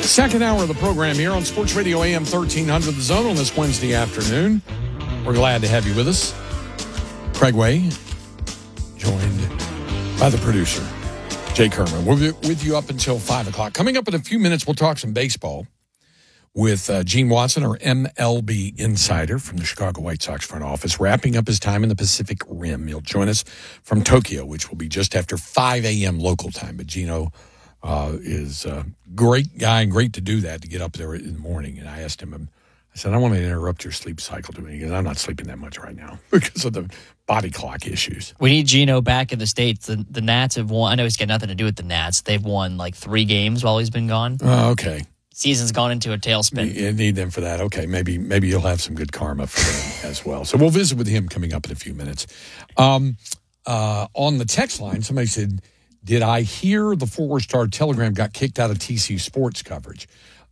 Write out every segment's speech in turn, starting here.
Second hour of the program here on Sports Radio AM 1300 The Zone on this Wednesday afternoon. We're glad to have you with us. Craig Way, joined by the producer, Jay Kerman. We'll be with you up until 5 o'clock. Coming up in a few minutes, we'll talk some baseball with Gene Watson, our MLB insider from the Chicago White Sox front office, wrapping up his time in the Pacific Rim. He'll join us from Tokyo, which will be just after 5 a.m. local time. But Gino is a great guy and great to do that, to get up there in the morning. And I asked him, I said, I want to interrupt your sleep cycle. He goes, I'm not sleeping that much right now because of the body clock issues. We need Gino back in the States. The Nats have won. I know he's got nothing to do with the Nats. They've won like 3 games while he's been gone. Oh, okay. Season's gone into a tailspin. You need them for that. Okay, maybe you'll have some good karma for them as well. So we'll visit with him coming up in a few minutes. On the text line, somebody said, did I hear the Fort Worth Star-Telegram got kicked out of TCU sports coverage?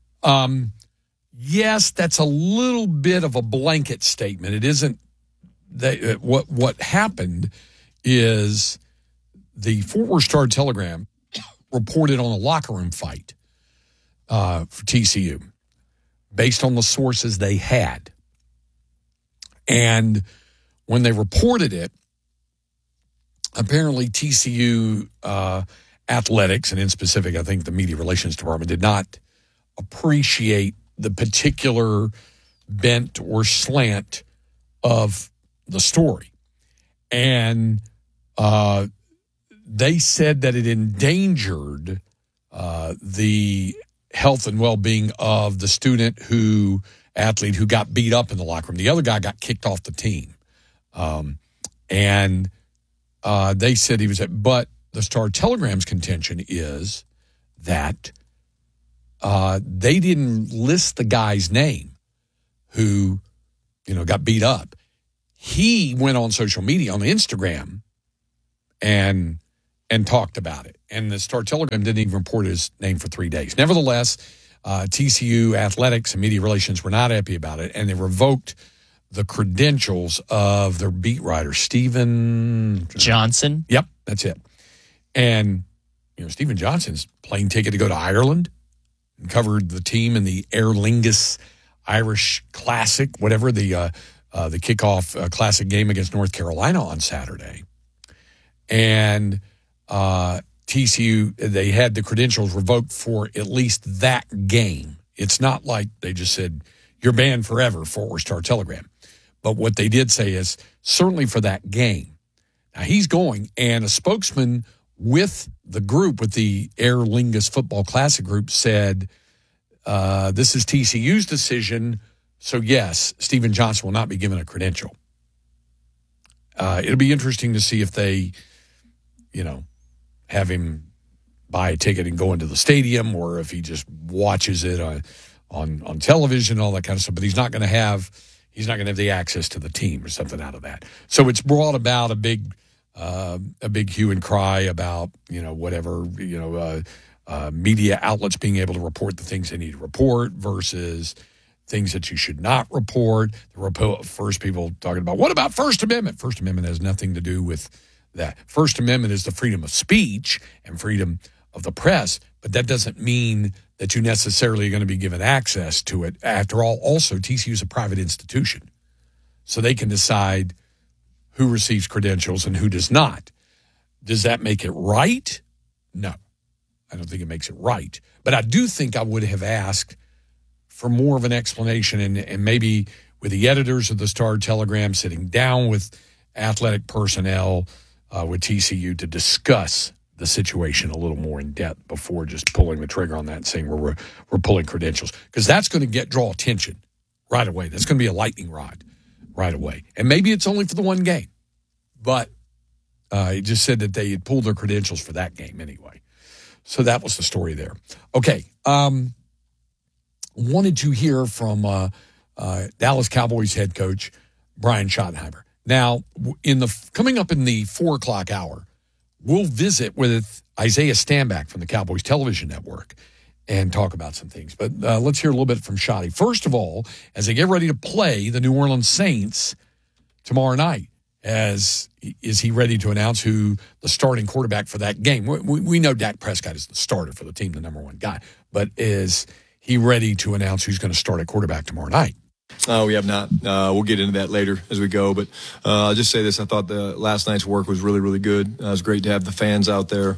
Yes, that's a little bit of a blanket statement. It isn't. What happened is the Fort Worth Star-Telegram reported on a locker room fight for TCU based on the sources they had. And when they reported it, apparently TCU athletics, and in specific, I think the media relations department, did not appreciate the particular bent or slant of the story. And they said that it endangered the health and well-being of the athlete who got beat up in the locker room. The other guy got kicked off the team. And they said he was but the Star-Telegram's contention is that they didn't list the guy's name who, got beat up. He went on social media, on Instagram, and talked about it. And the Star-Telegram didn't even report his name for 3 days. Nevertheless, TCU athletics and media relations were not happy about it, and they revoked the credentials of their beat writer, Stephen Johnson. Yep, that's it. And, Stephen Johnson's plane ticket to go to Ireland and covered the team in the Aer Lingus Irish Classic, whatever, the kickoff classic game against North Carolina on Saturday. And TCU, they had the credentials revoked for at least that game. It's not like they just said, you're banned forever, Fort Worth Star-Telegram. But what they did say is, certainly for that game. Now, he's going, and a spokesman with the group, with the Aer Lingus Football Classic group, said, this is TCU's decision, so yes, Stephen Johnson will not be given a credential. It'll be interesting to see if they, have him buy a ticket and go into the stadium, or if he just watches it on television, all that kind of stuff. But he's not going to have the access to the team or something out of that. So it's brought about a big hue and cry about, media outlets being able to report the things they need to report versus things that you should not report. First, people talking about, what about First Amendment? First Amendment has nothing to do with that. First Amendment is the freedom of speech and freedom of the press, but that doesn't mean that you necessarily are going to be given access to it. After all, also, TCU is a private institution, so they can decide who receives credentials and who does not. Does that make it right? No, I don't think it makes it right. But I do think I would have asked for more of an explanation, and maybe with the editors of the Star-Telegram sitting down with athletic personnel with TCU to discuss the situation a little more in depth before just pulling the trigger on that and saying we're pulling credentials, because that's going to draw attention right away. That's going to be a lightning rod right away. And maybe it's only for the one game, but it just said that they had pulled their credentials for that game anyway. So that was the story there. Okay. Wanted to hear from Dallas Cowboys head coach Brian Schottenheimer. Now, coming up in the 4 o'clock hour, we'll visit with Isaiah Stanback from the Cowboys television network and talk about some things. But let's hear a little bit from Schotty. First of all, as they get ready to play the New Orleans Saints tomorrow night, is he ready to announce who the starting quarterback for that game? We know Dak Prescott is the starter for the team, the number one guy. But is he ready to announce who's going to start at quarterback tomorrow night? We have not. We'll get into that later as we go. But I'll just say this. I thought the last night's work was really, really good. It was great to have the fans out there.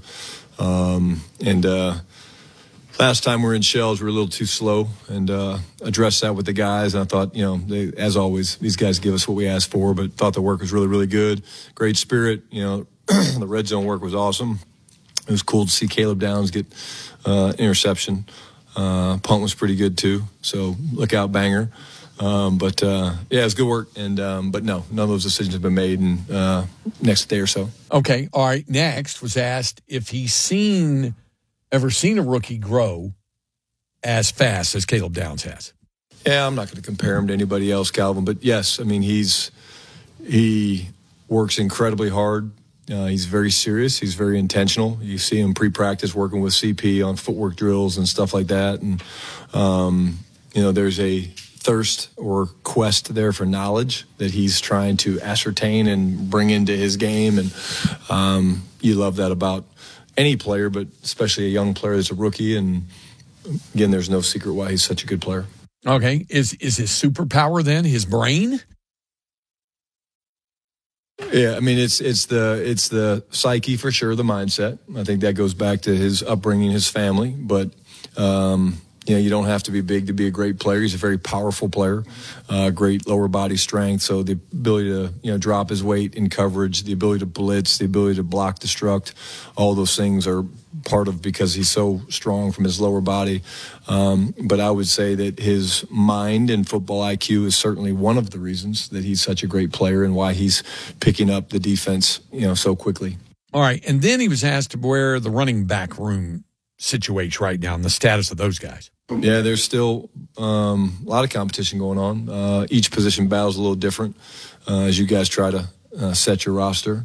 Last time we were in Shells, we were a little too slow, and addressed that with the guys. And I thought, they, as always, these guys give us what we asked for, but thought the work was really, really good. Great spirit. The red zone work was awesome. It was cool to see Caleb Downs get interception. Punt was pretty good, too. So look out, banger. It was good work. But no, none of those decisions have been made in next day or so. Okay. All right. Next was asked if he's ever seen a rookie grow as fast as Caleb Downs has. Yeah, I'm not going to compare him to anybody else, Calvin. But yes, I mean, he works incredibly hard. He's very serious. He's very intentional. You see him pre-practice working with CP on footwork drills and stuff like that. And, there's a thirst or quest there for knowledge that he's trying to ascertain and bring into his game. And you love that about any player, but especially a young player that's a rookie. And again, there's no secret why he's such a good player. Okay. Is his superpower then his brain? Yeah, I mean, it's the psyche for sure, the mindset. I think that goes back to his upbringing, his family. But you don't have to be big to be a great player. He's a very powerful player, great lower body strength. So the ability to drop his weight in coverage, the ability to blitz, the ability to block, destruct, all those things are part of because he's so strong from his lower body. But I would say that his mind and football IQ is certainly one of the reasons that he's such a great player and why he's picking up the defense, so quickly. All right. And then he was asked where the running back room situates right now and the status of those guys. Yeah, there's still a lot of competition going on. Each position battle is a little different as you guys try to set your roster.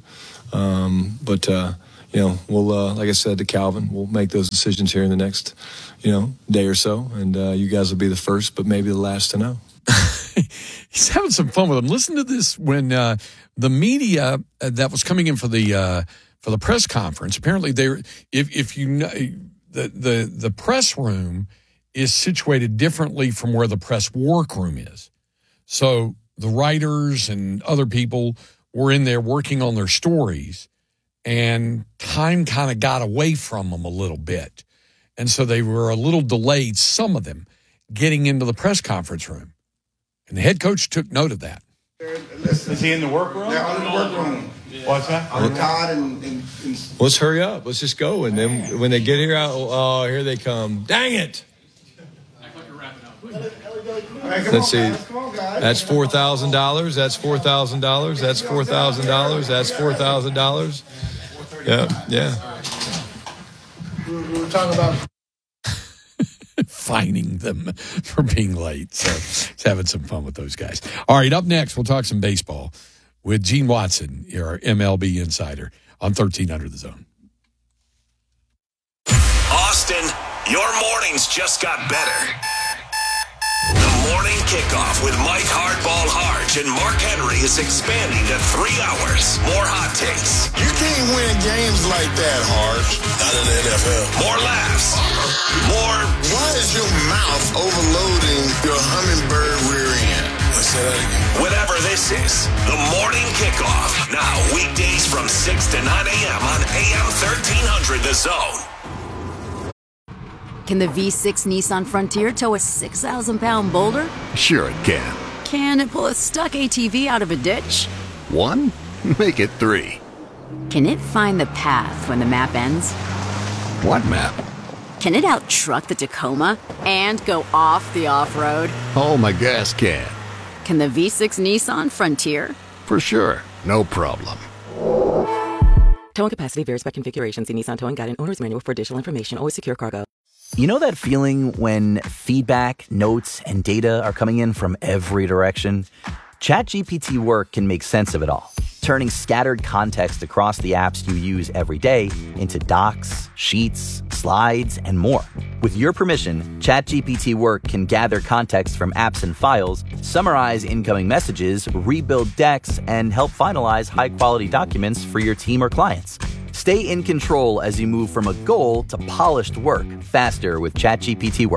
We'll, like I said to Calvin, we'll make those decisions here in the next, day or so. And you guys will be the first, but maybe the last to know. He's having some fun with them. Listen to this when the media that was coming in for the press conference. Apparently, the press room is situated differently from where the press workroom is. So the writers and other people were in there working on their stories, and time kind of got away from them a little bit. And so they were a little delayed, some of them, getting into the press conference room. And the head coach took note of that. Is he in the workroom? Yeah, I'm in the workroom. What's that? I'm Todd and Let's hurry up. Let's just go. And then when they get here, here they come. Dang it. Let's see. That's $4,000. That's $4,000. That's $4,000. That's $4,000. Yeah. We were talking about fining them for being late. So it's having some fun with those guys. All right, up next, we'll talk some baseball with Gene Watson, our MLB insider, on 1300 The Zone. Austin, your mornings just got better. The Morning Kickoff with Mike Hardball Harge and Mark Henry is expanding to 3 hours. More hot takes. You can't win games like that, Harge. Not in the NFL. More laughs. More. Why is your mouth overloading your hummingbird rear end? Let's say that again. Whatever this is, the Morning Kickoff. Now, weekdays from 6 to 9 a.m. on AM 1300 The Zone. Can the V6 Nissan Frontier tow a 6,000-pound boulder? Sure it can. Can it pull a stuck ATV out of a ditch? 1? Make it 3. Can it find the path when the map ends? What map? Can it out-truck the Tacoma and go off the off-road? Oh, my gas can. Can the V6 Nissan Frontier? For sure. No problem. Towing capacity varies by configuration. See Nissan Towing Guide and Owner's Manual for additional information. Always secure cargo. You know that feeling when feedback, notes, and data are coming in from every direction? ChatGPT Work can make sense of it all, turning scattered context across the apps you use every day into docs, sheets, slides, and more. With your permission, ChatGPT Work can gather context from apps and files, summarize incoming messages, rebuild decks, and help finalize high-quality documents for your team or clients. Stay in control as you move from a goal to polished work faster with ChatGPT Work.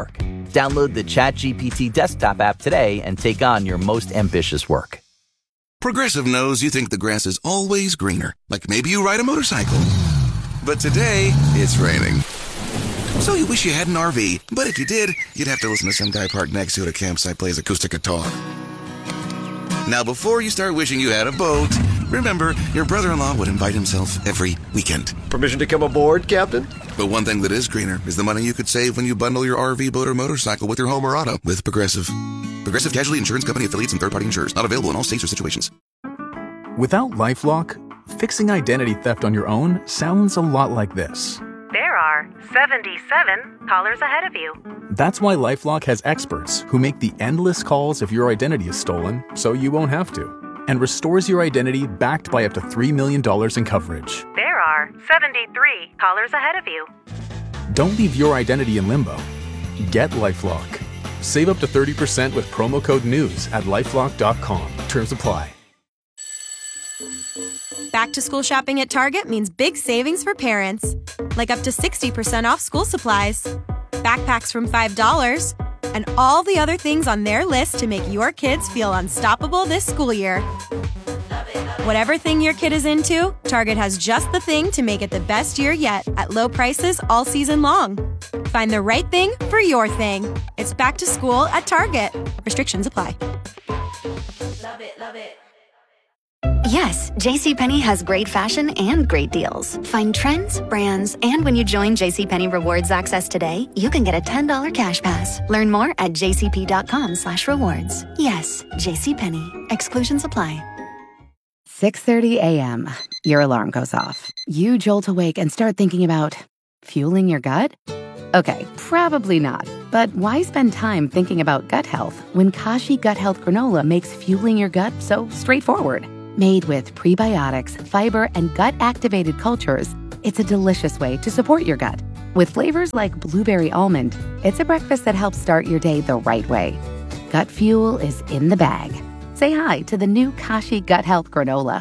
Download the ChatGPT desktop app today and take on your most ambitious work. Progressive knows you think the grass is always greener. Like maybe you ride a motorcycle. But today, it's raining. So you wish you had an RV. But if you did, you'd have to listen to some guy parked next to it at a campsite plays acoustic guitar. Now, before you start wishing you had a boat, remember, your brother-in-law would invite himself every weekend. Permission to come aboard, Captain? But one thing that is greener is the money you could save when you bundle your RV, boat, or motorcycle with your home or auto with Progressive. Progressive Casualty Insurance Company affiliates and third-party insurers. Not available in all states or situations. Without LifeLock, fixing identity theft on your own sounds a lot like this. There are 77 callers ahead of you. That's why LifeLock has experts who make the endless calls if your identity is stolen, so you won't have to, and restores your identity backed by up to $3 million in coverage. There are 73 callers ahead of you. Don't leave your identity in limbo. Get LifeLock. Save up to 30% with promo code NEWS at LifeLock.com. Terms apply. Back to school shopping at Target means big savings for parents. Like up to 60% off school supplies, backpacks from $5, and all the other things on their list to make your kids feel unstoppable this school year. Whatever thing your kid is into, Target has just the thing to make it the best year yet at low prices all season long. Find the right thing for your thing. It's back to school at Target. Restrictions apply. Love it, love it. Yes, JCPenney has great fashion and great deals. Find trends, brands, and when you join JCPenney Rewards Access today, you can get a $10 cash pass. Learn more at jcp.com/rewards. Yes, JCPenney. Exclusions apply. 6:30 a.m. Your alarm goes off. You jolt awake and start thinking about fueling your gut? Okay, probably not. But why spend time thinking about gut health when Kashi Gut Health Granola makes fueling your gut so straightforward? Made with prebiotics, fiber, and gut-activated cultures, it's a delicious way to support your gut. With flavors like blueberry almond, it's a breakfast that helps start your day the right way. Gut fuel is in the bag. Say hi to the new Kashi Gut Health Granola.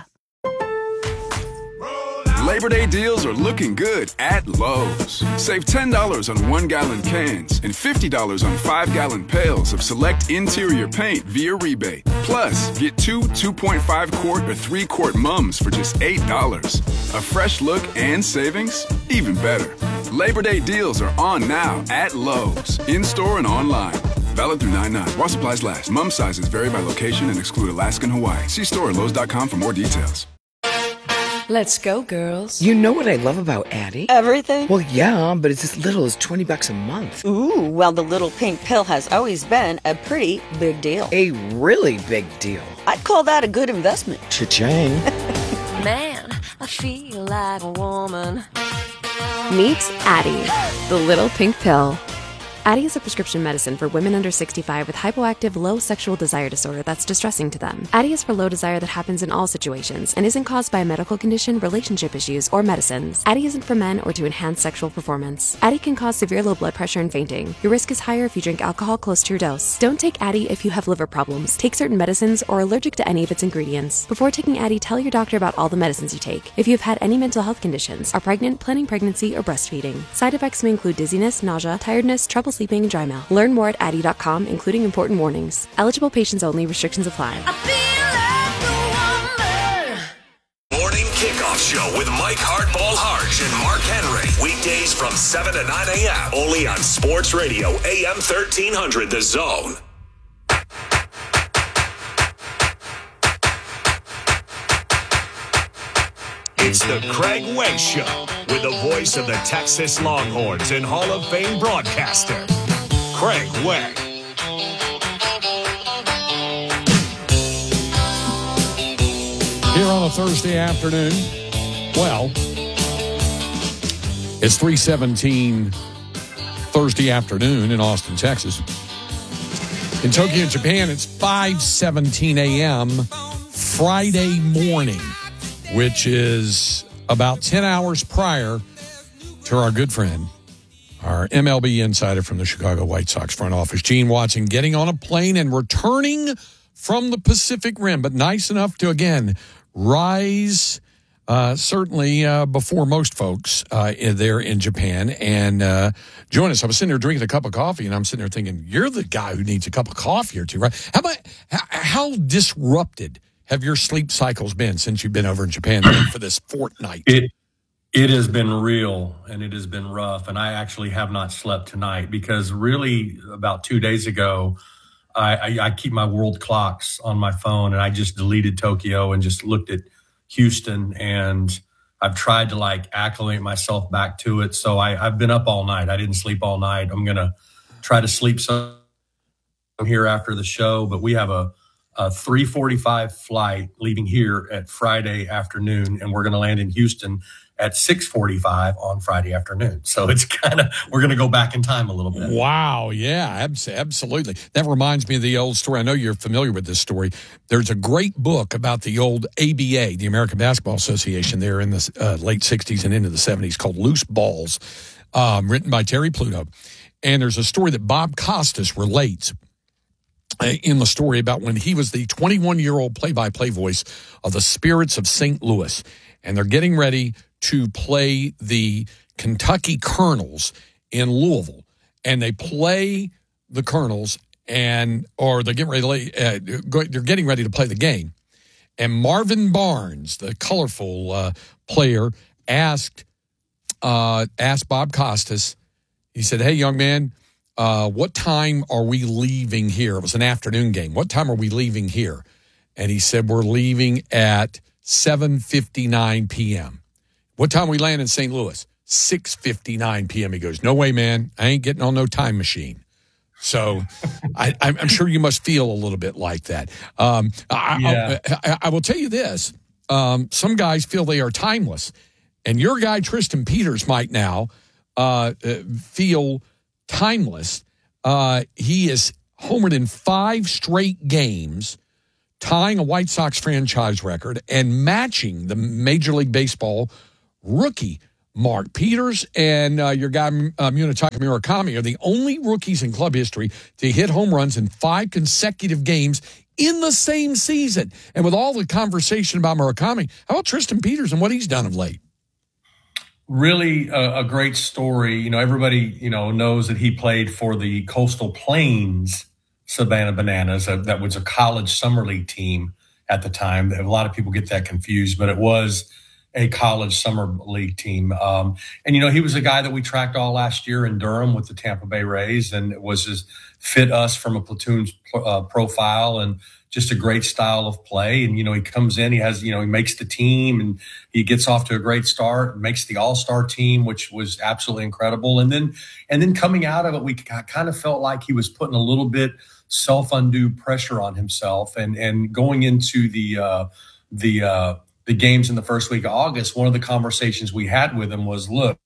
Labor Day deals are looking good at Lowe's. Save $10 on 1-gallon cans and $50 on 5-gallon pails of select interior paint via rebate. Plus, get 2 2.5-quart or 3-quart mums for just $8. A fresh look and savings? Even better. Labor Day deals are on now at Lowe's, in-store and online. Valid through 9/9. While supplies last. Mum sizes vary by location and exclude Alaska and Hawaii. See store at Lowe's.com for more details. Let's go, girls. You know what I love about Addie? Everything? Well, yeah, but it's as little as $20 a month. Ooh, well, the little pink pill has always been a pretty big deal. A really big deal. I'd call that a good investment. Cha-ching. Man, I feel like a woman. Meet Addie, the little pink pill. Addie is a prescription medicine for women under 65 with hypoactive low sexual desire disorder that's distressing to them. Addie is for low desire that happens in all situations and isn't caused by a medical condition, relationship issues, or medicines. Addie isn't for men or to enhance sexual performance. Addie can cause severe low blood pressure and fainting. Your risk is higher if you drink alcohol close to your dose. Don't take Addie if you have liver problems, take certain medicines, or are allergic to any of its ingredients. Before taking Addie, tell your doctor about all the medicines you take. If you've had any mental health conditions, are pregnant, planning pregnancy, or breastfeeding. Side effects may include dizziness, nausea, tiredness, trouble sleeping, and dry mouth. Learn more at Addie.com, including important warnings. Eligible patients only. Restrictions apply. Morning Kickoff Show with Mike Hardball Harge and Mark Henry. Weekdays from 7 to 9 a.m. Only on Sports Radio, AM 1300, The Zone. It's the Craig Way Show with the voice of the Texas Longhorns and Hall of Fame broadcaster, Craig Way. Here on a Thursday afternoon, well, it's 3:17 Thursday afternoon in Austin, Texas. In Tokyo, Japan, it's 5:17 a.m. Friday morning, which is about 10 hours prior to our good friend, our MLB insider from the Chicago White Sox front office, Gene Watson, getting on a plane and returning from the Pacific Rim, but nice enough to, again, rise certainly before most folks there in Japan, and join us. I was sitting there drinking a cup of coffee, and I'm sitting there thinking, you're the guy who needs a cup of coffee or two, right? How disrupted have your sleep cycles been since you've been over in Japan for this fortnight? It has been real, and it has been rough, and I actually have not slept tonight because really about 2 days ago, I keep my world clocks on my phone, and I just deleted Tokyo and just looked at Houston, and I've tried to acclimate myself back to it. So I've been up all night. I didn't sleep all night. I'm going to try to sleep some here after the show, but we have a 3:45 flight leaving here at Friday afternoon, and we're going to land in Houston at 6:45 on Friday afternoon. So it's we're going to go back in time a little bit. Wow. Yeah, absolutely. That reminds me of the old story. I know you're familiar with this story. There's a great book about the old ABA, the American Basketball Association, there in the late 60s and into the 70s, called Loose Balls, written by Terry Pluto. And there's a story that Bob Costas relates in the story about when he was the 21-year-old play-by-play voice of the Spirits of St. Louis. And they're getting ready to play the Kentucky Colonels in Louisville. And they play the Colonels, or they're getting ready to play the game. And Marvin Barnes, the colorful player, asked Bob Costas, he said, "Hey, young man, what time are we leaving here?" It was an afternoon game. "What time are we leaving here?" And he said, "We're leaving at 7:59 p.m. "What time we land in St. Louis?" 6:59 p.m. He goes, "No way, man. I ain't getting on no time machine." So I'm sure you must feel a little bit like that. I will tell you this. Some guys feel they are timeless. And your guy, Tristan Peters, might now feel timeless. He is homered in 5 straight games, tying a White Sox franchise record and matching the Major League Baseball rookie mark. Peters and your guy Munetaka Murakami are the only rookies in club history to hit home runs in 5 consecutive games in the same season. And with all the conversation about Murakami, how about Tristan Peters and what he's done of late? Really a great story. Everybody, knows that he played for the Coastal Plains Savannah Bananas. That was a college summer league team at the time. A lot of people get that confused, but it was a college summer league team. And he was a guy that we tracked all last year in Durham with the Tampa Bay Rays, and it was just fit us from a platoon profile and just a great style of play. And, he comes in, he makes the team, and he gets off to a great start, makes the all-star team, which was absolutely incredible. And then coming out of it, we kind of felt like he was putting a little bit undue pressure on himself. And going into the games in the first week of August, one of the conversations we had with him was, look,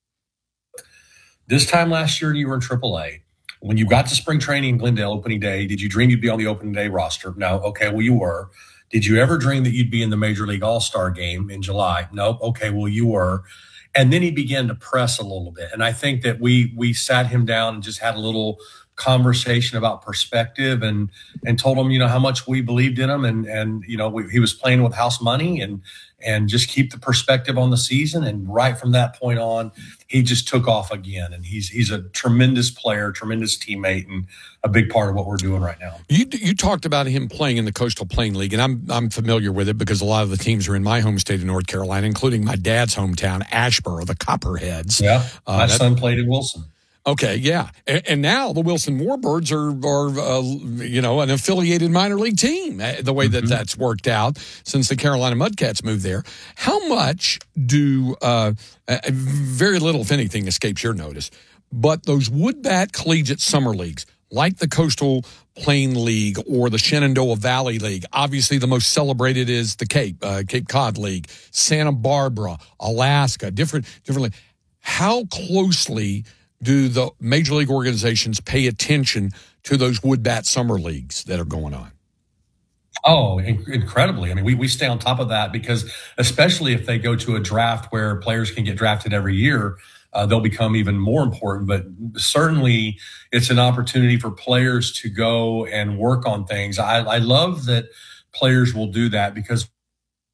this time last year you were in AAA. When you got to spring training in Glendale opening day, did you dream you'd be on the opening day roster? No. Okay, well, you were. Did you ever dream that you'd be in the Major League All-Star game in July? Nope. Okay, well, you were. And then he began to press a little bit. And I think that we sat him down and just had a little conversation about perspective and told him, how much we believed in him. And he was playing with house money and just keep the perspective on the season. And right from that point on, he just took off again. And he's a tremendous player, tremendous teammate, and a big part of what we're doing right now. You talked about him playing in the Coastal Plain League, and I'm familiar with it because a lot of the teams are in my home state of North Carolina, including my dad's hometown, Asheboro, the Copperheads. Yeah, my son played in Wilson. Okay, yeah. And now the Wilson Warbirds are an affiliated minor league team, the way that that's worked out since the Carolina Mudcats moved there. How much do, very little, if anything, escapes your notice, but those Woodbat Collegiate Summer Leagues, like the Coastal Plain League or the Shenandoah Valley League, obviously the most celebrated is the Cape Cod League, Santa Barbara, Alaska, differently. How closely do the major league organizations pay attention to those Woodbat summer leagues that are going on? Oh, incredibly. I mean, we stay on top of that because especially if they go to a draft where players can get drafted every year, they'll become even more important. But certainly it's an opportunity for players to go and work on things. I love that players will do that because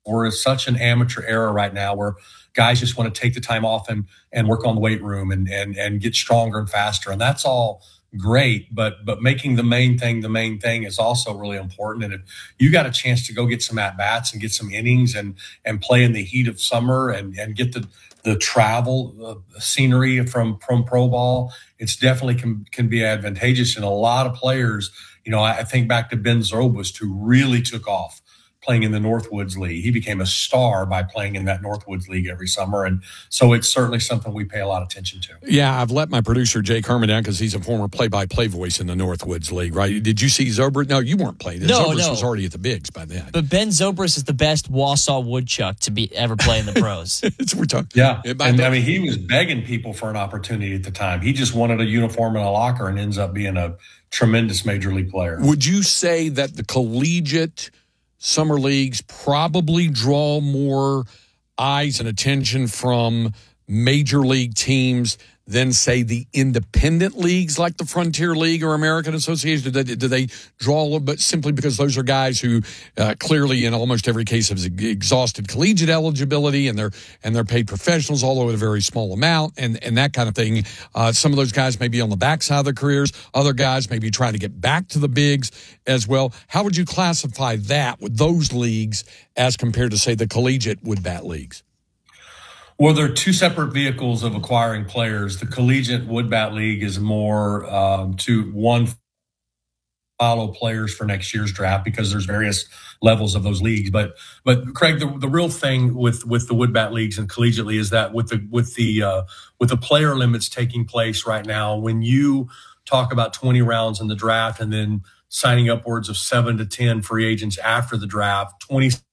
We're in such an amateur era right now where guys just want to take the time off and work on the weight room and get stronger and faster. And that's all great, but making the main thing is also really important. And if you got a chance to go get some at-bats and get some innings and play in the heat of summer and get the travel scenery from pro ball, it's definitely can be advantageous. And a lot of players, I think back to Ben Zobrist, who really took off playing in the Northwoods League. He became a star by playing in that Northwoods League every summer. And so it's certainly something we pay a lot of attention to. Yeah, I've let my producer, Jake Herman, down because he's a former play-by-play voice in the Northwoods League, right? Did you see Zobrist? No, you weren't playing. Zobrist was already at the bigs by then. But Ben Zobrist is the best Wausau woodchuck to ever play in the pros. We're talking. Yeah. And he was begging people for an opportunity at the time. He just wanted a uniform and a locker and ends up being a tremendous major league player. Would you say that the collegiate summer leagues probably draw more eyes and attention from major league teams than, say, the independent leagues like the Frontier League or American Association? Do they draw a little bit simply because those are guys who clearly in almost every case have exhausted collegiate eligibility and they're paid professionals, although at a very small amount and that kind of thing? Some of those guys may be on the backside of their careers. Other guys may be trying to get back to the bigs as well. How would you classify that with those leagues as compared to, say, the collegiate wood-bat leagues? Well, there are two separate vehicles of acquiring players. The Collegiate Wood-Bat League is more to follow players for next year's draft because there's various levels of those leagues. But Craig, the real thing with the Wood-Bat leagues and collegiately is that with the player limits taking place right now, when you talk about 20 rounds in the draft and then signing upwards of 7 to 10 free agents after the draft, 27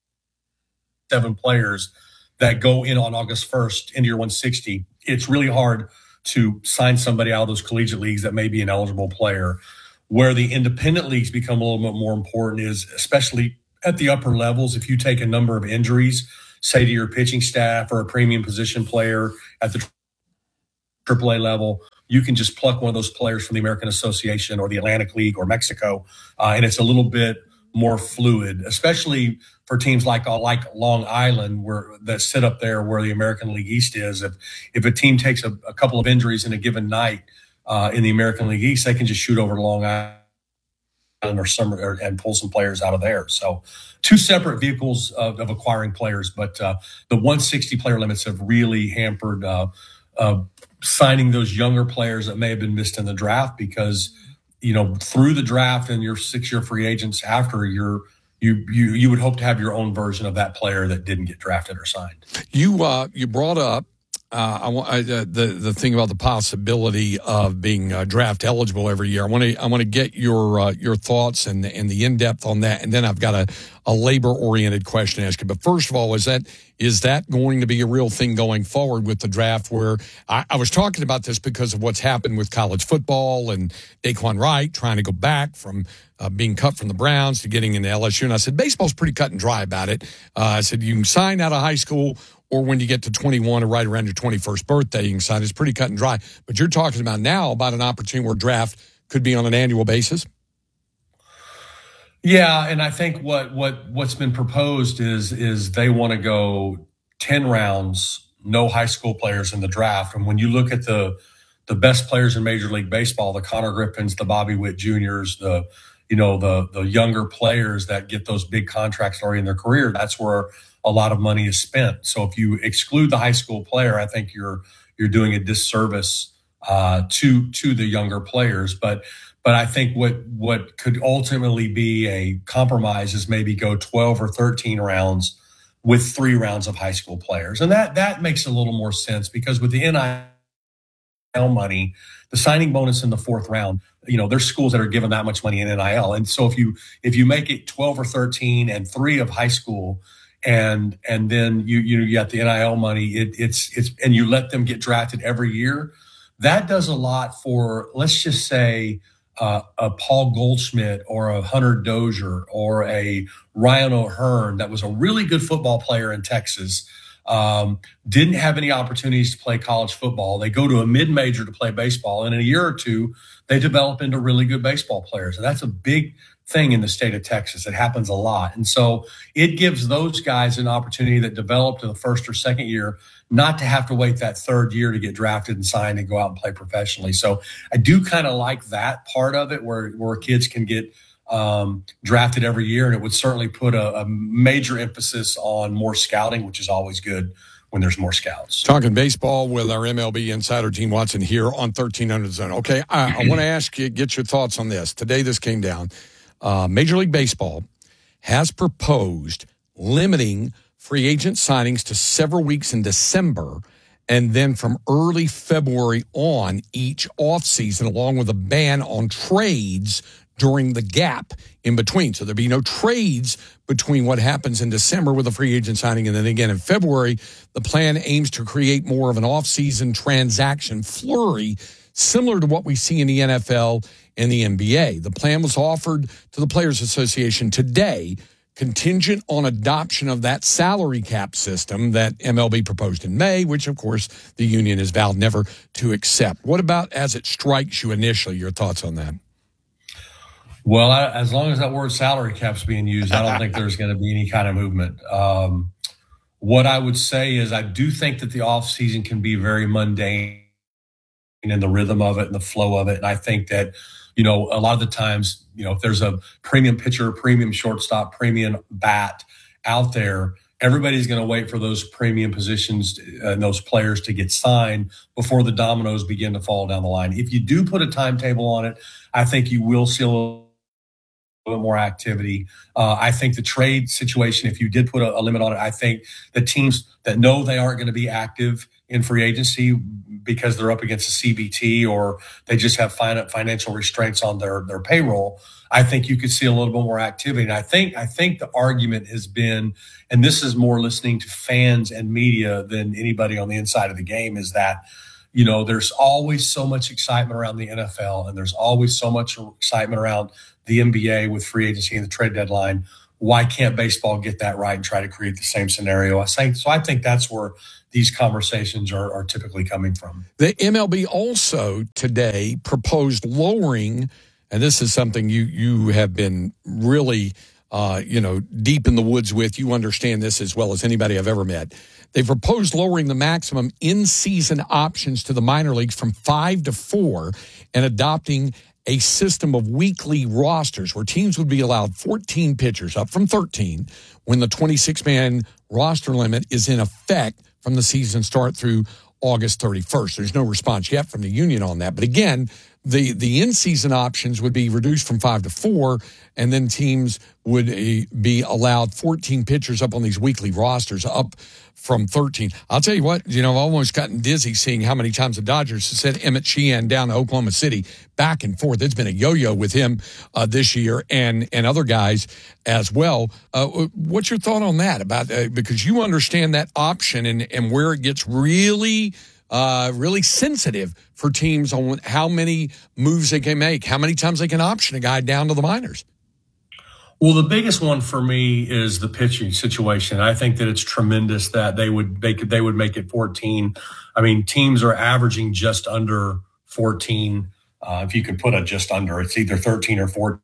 players that go in on August 1st into your 160, it's really hard to sign somebody out of those collegiate leagues that may be an eligible player. Where the independent leagues become a little bit more important is, especially at the upper levels, if you take a number of injuries, say to your pitching staff or a premium position player at the AAA level, you can just pluck one of those players from the American Association or the Atlantic League or Mexico, and it's a little bit more fluid, especially for teams like Long Island, that sit up there where the American League East is. If a team takes a couple of injuries in a given night in the American League East, they can just shoot over to Long Island and pull some players out of there. So two separate vehicles of acquiring players, but the 160 player limits have really hampered signing those younger players that may have been missed in the draft because, through the draft and your 6-year free agents after you would hope to have your own version of that player that didn't get drafted or signed. You brought up the thing about the possibility of being draft eligible every year. I want to get your thoughts and the in depth on that, and then I've got a labor oriented question to ask you. But first of all, is that going to be a real thing going forward with the draft? Where I was talking about this because of what's happened with college football and Daquan Wright trying to go back from being cut from the Browns to getting into LSU, and I said baseball's pretty cut and dry about it. I said you can sign out of high school, or when you get to 21 or right around your 21st birthday, you can sign. It's pretty cut and dry. But you're talking about now about an opportunity where draft could be on an annual basis. Yeah, and I think what's been proposed is they want to go 10 rounds, no high school players in the draft. And when you look at the best players in Major League Baseball, the Connor Griffins, the Bobby Witt Juniors, the younger players that get those big contracts early in their career, that's where a lot of money is spent. So if you exclude the high school player, I think you're doing a disservice to the younger players. But I think what could ultimately be a compromise is maybe go 12 or 13 rounds with 3 rounds of high school players. And that makes a little more sense because with the NIL money, the signing bonus in the 4th round, there's schools that are given that much money in NIL. And so if you make it 12 or 13 and 3 of high school, and then you got the NIL money, it's and you let them get drafted every year, that does a lot for, let's just say, a Paul Goldschmidt or a Hunter Dozier or a Ryan O'Hearn that was a really good football player in Texas, didn't have any opportunities to play college football. They go to a mid-major to play baseball, and in a year or two, they develop into really good baseball players. And that's a big thing in the state of Texas. It happens a lot. And so it gives those guys an opportunity that developed in the first or second year not to have to wait that third year to get drafted and signed and go out and play professionally. So I do kind of like that part of it where kids can get drafted every year. And it would certainly put a major emphasis on more scouting, which is always good when there's more scouts. Talking baseball with our MLB insider, Gene Watson, here on 1300 Zone. Okay, I want to ask you, get your thoughts on this. Today this came down. Major League Baseball has proposed limiting free agent signings to several weeks in December, and then from early February on each offseason, along with a ban on trades during the gap in between. So there'll be no trades between what happens in December with a free agent signing and then again in February. The plan aims to create more of an off-season transaction flurry, similar to what we see in the NFL and the NBA. The plan was offered to the Players Association today, contingent on adoption of that salary cap system that MLB proposed in May, which, of course, the union has vowed never to accept. What about as it strikes you initially? Your thoughts on that? Well, as long as that word salary cap's being used, I don't think there's going to be any kind of movement. What I would say is I do think that the offseason can be very mundane in the rhythm of it and the flow of it. And I think that, a lot of the times, if there's a premium pitcher, premium shortstop, premium bat out there, everybody's going to wait for those premium positions and those players to get signed before the dominoes begin to fall down the line. If you do put a timetable on it, I think you will see a little bit more activity. I think the trade situation, if you did put a limit on it, I think the teams that know they aren't going to be active in free agency because they're up against a CBT or they just have financial restraints on their payroll, I think you could see a little bit more activity. And I think the argument has been, and this is more listening to fans and media than anybody on the inside of the game, is that there's always so much excitement around the NFL and there's always so much excitement around the NBA with free agency and the trade deadline. Why can't baseball get that right and try to create the same scenario? I think that's where these conversations are typically coming from. The MLB also today proposed lowering, and this is something you have been really deep in the woods with. You understand this as well as anybody I've ever met. They proposed lowering the maximum in-season options to the minor leagues from 5 to 4 and adopting a system of weekly rosters where teams would be allowed 14 pitchers, up from 13, when the 26-man roster limit is in effect from the season start through August 31st. There's no response yet from the union on that. But again, the in-season options would be reduced from 5 to 4, and then teams would be allowed 14 pitchers up on these weekly rosters, up from 13. I'll tell you what, I've almost gotten dizzy seeing how many times the Dodgers have sent Emmett Sheehan down to Oklahoma City back and forth. It's been a yo-yo with him this year and other guys as well. What's your thought on that about because you understand that option and where it gets really sensitive for teams on how many moves they can make, how many times they can option a guy down to the minors? Well, the biggest one for me is the pitching situation. I think that it's tremendous that they would make it 14. I mean, teams are averaging just under 14. If you could put a just under, it's either 13 or 14.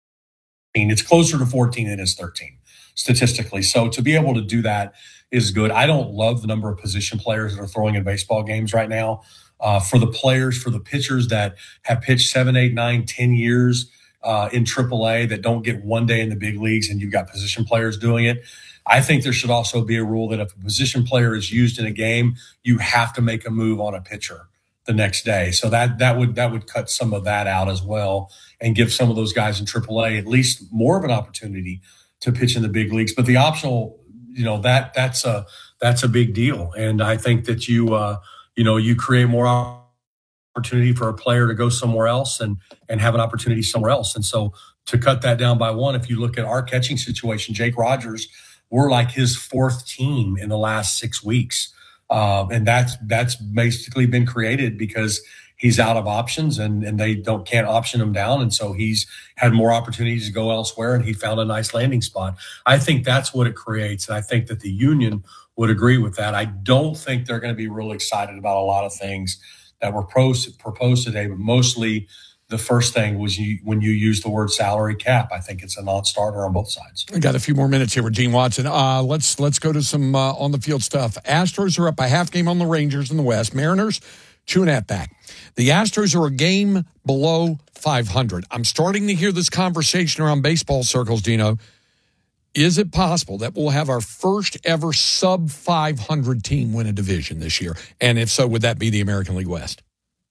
It's closer to 14 than it is 13 statistically. So to be able to do that is good. I don't love the number of position players that are throwing in baseball games right now. For the players, for the pitchers that have pitched 7, 8, 9, 10 years in AAA that don't get one day in the big leagues and you've got position players doing it. I think there should also be a rule that if a position player is used in a game, you have to make a move on a pitcher the next day. So that would cut some of that out as well and give some of those guys in AAA at least more of an opportunity to pitch in the big leagues. But the optional, that's a big deal. And I think that you create more opportunity for a player to go somewhere else and have an opportunity somewhere else. And so to cut that down by one, if you look at our catching situation, Jake Rogers, we're like his fourth team in the last 6 weeks. And that's basically been created because he's out of options and they can't option him down. And so he's had more opportunities to go elsewhere and he found a nice landing spot. I think that's what it creates. And I think that the union would agree with that. I don't think they're going to be really excited about a lot of things that were proposed today, but mostly the first thing was when you use the word salary cap. I think it's a non-starter on both sides. We got a few more minutes here with Gene Watson. Let's go to some on the field stuff. Astros are up a half game on the Rangers in the West. Mariners 2.5 back. The Astros are a game below 500. I'm starting to hear this conversation around baseball circles, Dino. Is it possible that we'll have our first ever sub 500 team win a division this year? And if so, would that be the American League West?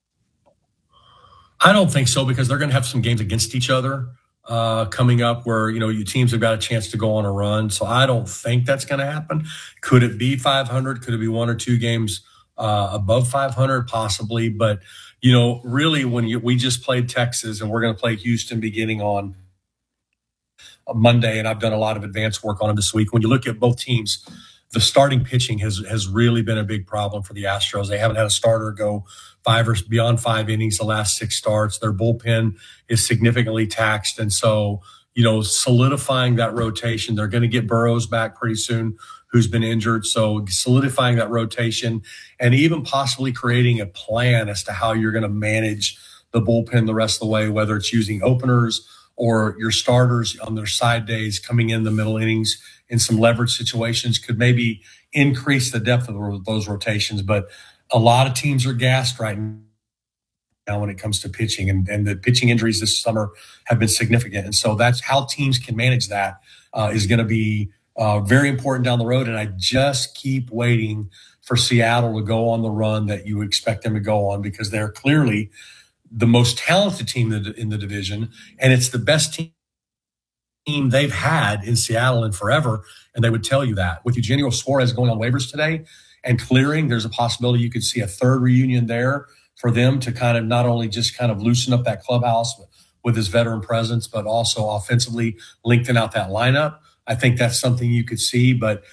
I don't think so, because they're going to have some games against each other coming up where, you teams have got a chance to go on a run. So I don't think that's going to happen. Could it be 500? Could it be one or two games above 500? Possibly. But, really we just played Texas and we're going to play Houston beginning on Monday. And I've done a lot of advanced work on them this week. When you look at both teams, the starting pitching has really been a big problem for the Astros. They haven't had a starter go beyond 5 innings the last 6 starts. Their bullpen is significantly taxed. And so, solidifying that rotation, they're going to get Burrows back pretty soon, who's been injured. So solidifying that rotation and even possibly creating a plan as to how you're going to manage the bullpen the rest of the way, whether it's using openers or your starters on their side days coming in the middle innings in some leverage situations could maybe increase the depth of those rotations. But a lot of teams are gassed right now when it comes to pitching, and the pitching injuries this summer have been significant. And so that's how teams can manage that is going to be very important down the road. And I just keep waiting for Seattle to go on the run that you would expect them to go on, because they're clearly the most talented team in the division, and it's the best team they've had in Seattle in forever, and they would tell you that. With Eugenio Suarez going on waivers today and clearing, there's a possibility you could see a third reunion there for them to kind of not only just kind of loosen up that clubhouse with his veteran presence, but also offensively lengthen out that lineup. I think that's something you could see, but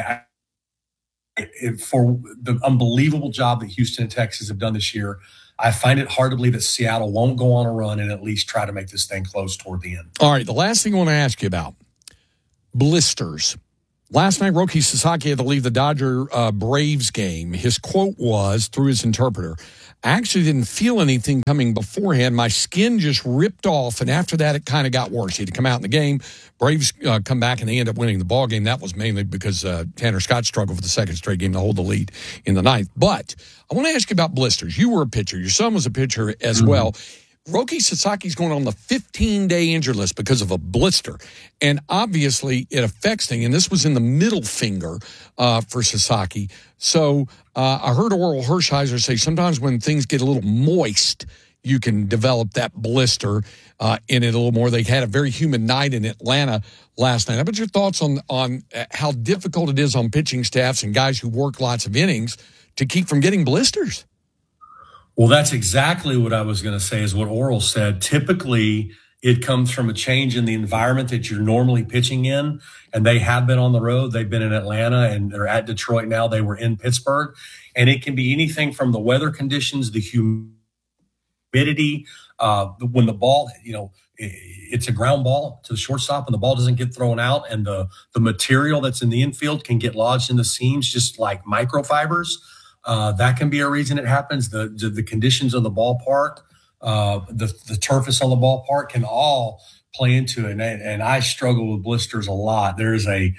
for the unbelievable job that Houston and Texas have done this year, I find it hard to believe that Seattle won't go on a run and at least try to make this thing close toward the end. All right, the last thing I want to ask you about, blisters. Last night, Roki Sasaki had to leave the Dodger Braves game. His quote was, through his interpreter, "I actually didn't feel anything coming beforehand. My skin just ripped off, and after that, it kind of got worse." He had to come out in the game. Braves come back, and they end up winning the ball game. That was mainly because Tanner Scott struggled for the second straight game to hold the lead in the ninth. But I want to ask you about blisters. You were a pitcher. Your son was a pitcher as well. Roki Sasaki's going on the 15-day injured list because of a blister. And obviously, it affects things. And this was in the middle finger for Sasaki. So I heard Oral Hershiser say sometimes when things get a little moist, you can develop that blister in it a little more. They had a very humid night in Atlanta last night. How about your thoughts on how difficult it is on pitching staffs and guys who work lots of innings to keep from getting blisters? Well, that's exactly what I was going to say, is what Oral said. Typically, it comes from a change in the environment that you're normally pitching in, and they have been on the road. They've been in Atlanta, and they're at Detroit now. They were in Pittsburgh, and it can be anything from the weather conditions, the humidity, when the ball, it's a ground ball to the shortstop and the ball doesn't get thrown out, and the material that's in the infield can get lodged in the seams just like microfibers. That can be a reason it happens. The conditions of the ballpark, the turf on the ballpark can all play into it. And I struggle with blisters a lot. There's a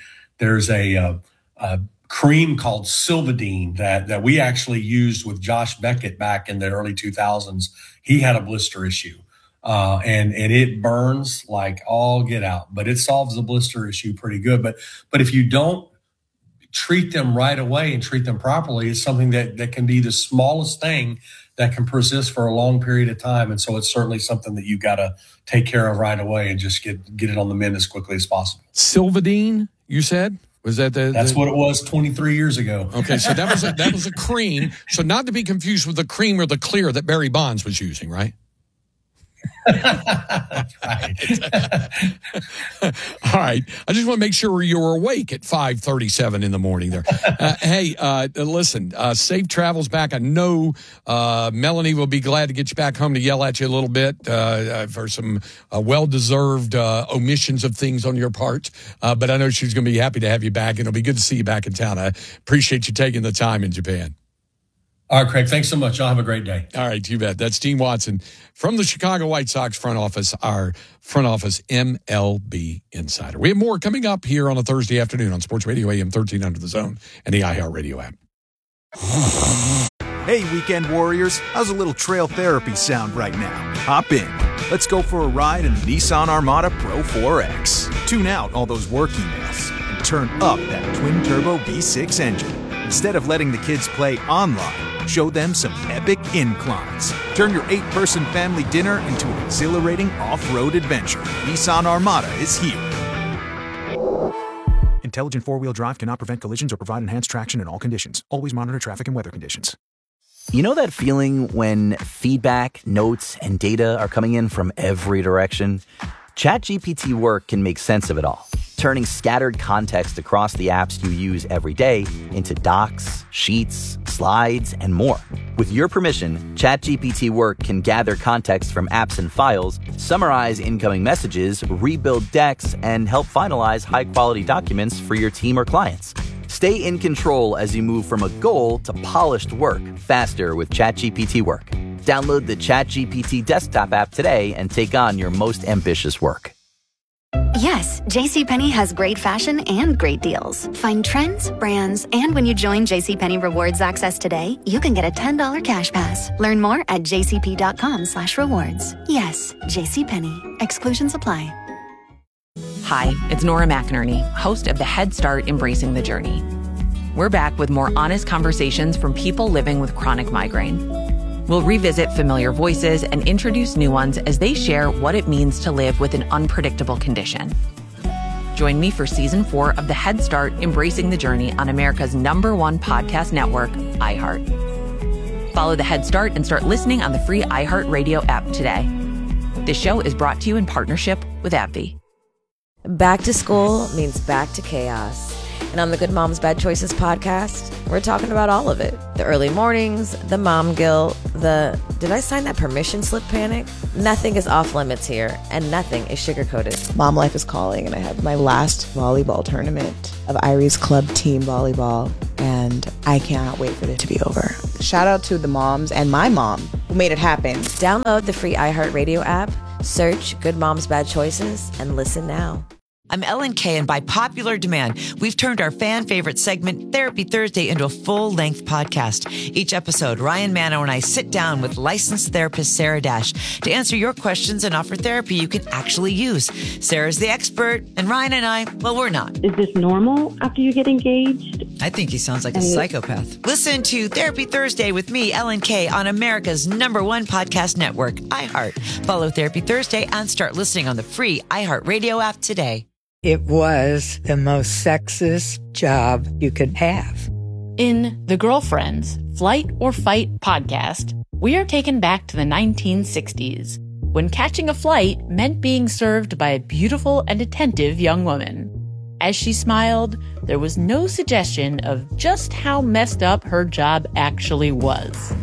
cream called Silvadene that we actually used with Josh Beckett back in the early 2000s. He had a blister issue, and it burns like all get out, but it solves the blister issue pretty good. But if you don't treat them right away and treat them properly, is something that can be the smallest thing that can persist for a long period of time. And so it's certainly something that you've got to take care of right away and just get it on the mend as quickly as possible. Silvadene, you said? Was that That's what it was 23 years ago. Okay, so that was a cream. So not to be confused with the cream or the clear that Barry Bonds was using, right? Right. All right. I just want to make sure you were awake at 5:37 in the morning there. Hey, listen, safe travels back. I know Melanie will be glad to get you back home to yell at you a little bit for some well-deserved omissions of things on your part. But I know she's going to be happy to have you back, and it'll be good to see you back in town. I appreciate you taking the time in Japan. All right, Craig, thanks so much. Y'all have a great day. All right, you bet. That's Dean Watson from the Chicago White Sox front office, our front office MLB insider. We have more coming up here on a Thursday afternoon on Sports Radio AM 1300 The Zone and the iHeartRadio app. Hey, weekend warriors, how's a little trail therapy sound right now? Hop in. Let's go for a ride in the Nissan Armada Pro 4X. Tune out all those work emails and turn up that twin-turbo V6 engine. Instead of letting the kids play online, show them some epic inclines. Turn your 8-person family dinner into an exhilarating off-road adventure. Nissan Armada is here. Intelligent four-wheel drive cannot prevent collisions or provide enhanced traction in all conditions. Always monitor traffic and weather conditions. You know that feeling when feedback, notes, and data are coming in from every direction? ChatGPT Work can make sense of it all, turning scattered context across the apps you use every day into docs, sheets, slides, and more. With your permission, ChatGPT Work can gather context from apps and files, summarize incoming messages, rebuild decks, and help finalize high-quality documents for your team or clients. Stay in control as you move from a goal to polished work faster with ChatGPT Work. Download the ChatGPT desktop app today and take on your most ambitious work. Yes, JCPenney has great fashion and great deals. Find trends, brands, and when you join JCPenney Rewards Access today, you can get a $10 cash pass. Learn more at jcp.com/rewards. Yes, JCPenney. Exclusions apply. Hi, it's Nora McInerney, host of the Head Start Embracing the Journey. We're back with more honest conversations from people living with chronic migraine. We'll revisit familiar voices and introduce new ones as they share what it means to live with an unpredictable condition. Join me for Season 4 of the Head Start Embracing the Journey on America's #1 podcast network, iHeart. Follow the Head Start and start listening on the free iHeartRadio app today. This show is brought to you in partnership with AbbVie. Back to school means back to chaos. And on the Good Moms Bad Choices podcast, we're talking about all of it. The early mornings, the mom guilt, the did I sign that permission slip panic? Nothing is off limits here, and nothing is sugar-coated. Mom life is calling, and I have my last volleyball tournament of Irie's club team volleyball, and I cannot wait for it to be over. Shout out to the moms and my mom who made it happen. Download the free iHeartRadio app, search Good Moms Bad Choices, and listen now. I'm Ellen Kay, and by popular demand, we've turned our fan-favorite segment, Therapy Thursday, into a full-length podcast. Each episode, Ryan Mano and I sit down with licensed therapist Sarah Dash to answer your questions and offer therapy you can actually use. Sarah's the expert, and Ryan and I, well, we're not. Is this normal after you get engaged? I think he sounds like a psychopath. Listen to Therapy Thursday with me, Ellen Kay, on America's #1 podcast network, iHeart. Follow Therapy Thursday and start listening on the free iHeartRadio app today. It was the most sexist job you could have. In The Girlfriends, Flight or Fight podcast, we are taken back to the 1960s, when catching a flight meant being served by a beautiful and attentive young woman. As she smiled, there was no suggestion of just how messed up her job actually was.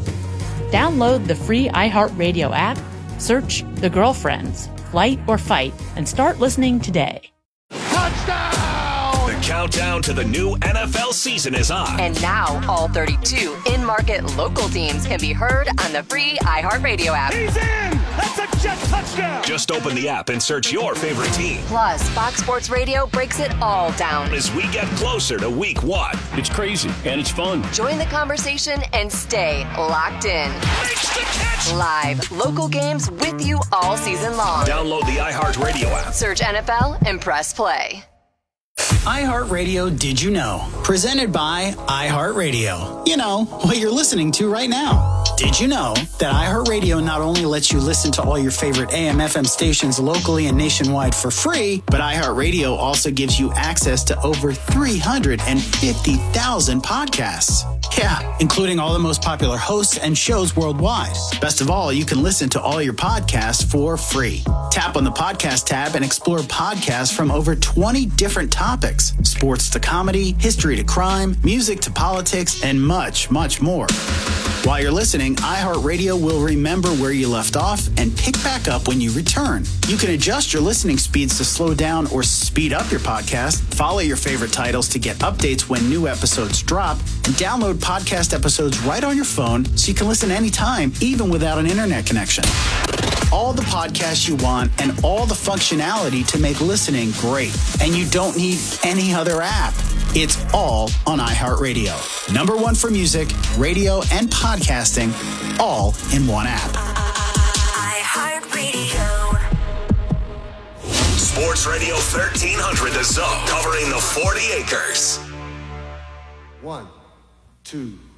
Download the free iHeartRadio app, search The Girlfriends, Flight or Fight, and start listening today. The countdown to the new NFL season is on. And now all 32 in-market local teams can be heard on the free iHeartRadio app. He's in! That's a jet touchdown! Just open the app and search your favorite team. Plus, Fox Sports Radio breaks it all down as we get closer to week 1. It's crazy and it's fun. Join the conversation and stay locked in. Makes the catch! Live local games with you all season long. Download the iHeartRadio app. Search NFL and press play. iHeartRadio Did You Know? Presented by iHeartRadio. You know, what you're listening to right now. Did you know that iHeartRadio not only lets you listen to all your favorite AM/FM stations locally and nationwide for free, but iHeartRadio also gives you access to over 350,000 podcasts. Yeah, including all the most popular hosts and shows worldwide. Best of all, you can listen to all your podcasts for free. Tap on the podcast tab and explore podcasts from over 20 different topics. Sports to comedy, history to crime, music to politics, and much, much more. While you're listening, iHeartRadio will remember where you left off and pick back up when you return. You can adjust your listening speeds to slow down or speed up your podcast, follow your favorite titles to get updates when new episodes drop, and download podcast episodes right on your phone so you can listen anytime, even without an internet connection. All the podcasts you want and all the functionality to make listening great. And you don't need any other app. It's all on iHeartRadio. #1 for music, radio, and podcasting, all in one app. iHeartRadio. Sports Radio 1300 The Zone, covering the 40 acres. 1, 2,